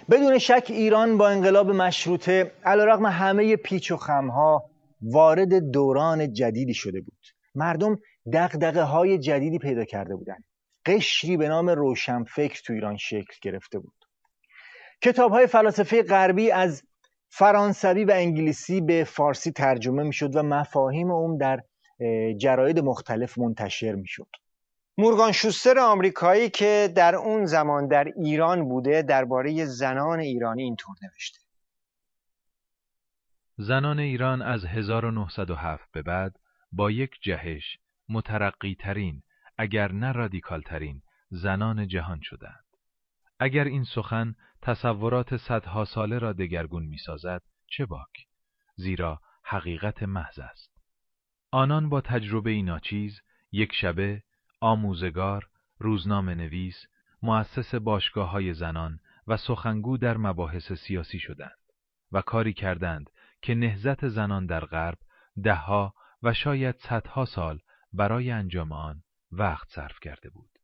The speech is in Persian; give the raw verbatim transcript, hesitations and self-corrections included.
بدون شک ایران با انقلاب مشروطه علیرغم همه پیچ و خمها وارد دوران جدیدی شده بود. مردم دغدغه های جدیدی پیدا کرده بودند. قشری به نام روشنفکر تو ایران شکل گرفته بود. کتاب های فلاسفه غربی از فرانسوی و انگلیسی به فارسی ترجمه می شد و مفاهیم اون در جراید مختلف منتشر می شد. مورگان شوستر آمریکایی که در اون زمان در ایران بوده درباره زنان ایرانی اینطور نوشته: زنان ایران از هزار و نهصد و هفت به بعد با یک جهش مترقی ترین اگر نه رادیکال ترین زنان جهان شدند. اگر این سخن تصورات صدها ساله را دگرگون می سازد چه باک، زیرا حقیقت محض است. آنان با تجربه ناچیز یک شبه آموزگار، روزنامه نویس، مؤسس باشگاه‌های زنان و سخنگو در مباحث سیاسی شدند و کاری کردند که نهضت زنان در غرب دهها و شاید صدها سال برای انجام آن وقت صرف کرده بود.